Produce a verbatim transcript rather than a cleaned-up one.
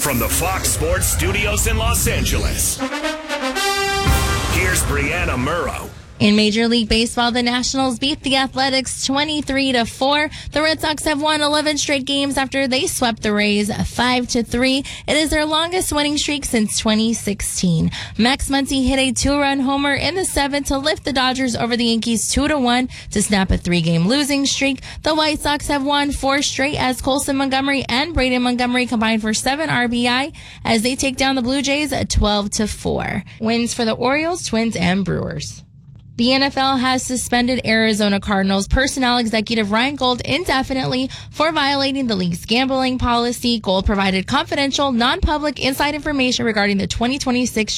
from the Fox Sports Studios in Los Angeles, here's Brianna Murrow. In Major League Baseball, the Nationals beat the Athletics twenty-three to four. The Red Sox have won eleven straight games after they swept the Rays five to three. It is their longest winning streak since twenty sixteen. Max Muncy hit a two-run homer in the seventh to lift the Dodgers over the Yankees two to one to snap a three-game losing streak. The White Sox have won four straight as Colson Montgomery and Braden Montgomery combined for seven R B I as they take down the Blue Jays at twelve to four. Wins for the Orioles, Twins, and Brewers. The N F L has suspended Arizona Cardinals personnel executive Ryan Gold indefinitely for violating the league's gambling policy. Gold provided confidential, non-public inside information regarding the twenty twenty-six